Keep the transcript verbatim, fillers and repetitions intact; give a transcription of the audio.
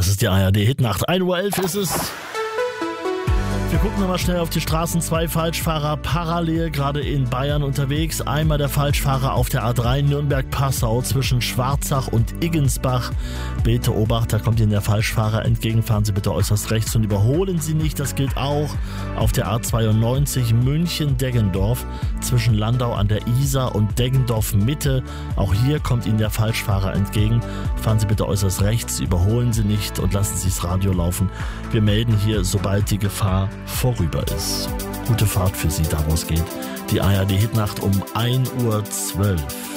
Das ist die A R D-Hitnacht. ein Uhr elf ist es. Wir gucken nochmal schnell auf die Straßen. Zwei Falschfahrer parallel gerade in Bayern unterwegs. Einmal der Falschfahrer auf der A drei Nürnberg-Passau zwischen Schwarzach und Iggensbach. Bitte Obacht, da kommt Ihnen der Falschfahrer entgegen. Fahren Sie bitte äußerst rechts und überholen Sie nicht. Das gilt auch auf der A zweiundneunzig München-Deggendorf zwischen Landau an der Isar und Deggendorf Mitte. Auch hier kommt Ihnen der Falschfahrer entgegen. Fahren Sie bitte äußerst rechts, überholen Sie nicht und lassen Sie das Radio laufen. Wir melden hier, sobald die Gefahr vorüber ist. Gute Fahrt für Sie, da wo es geht. Die A R D-Hitnacht um ein Uhr zwölf.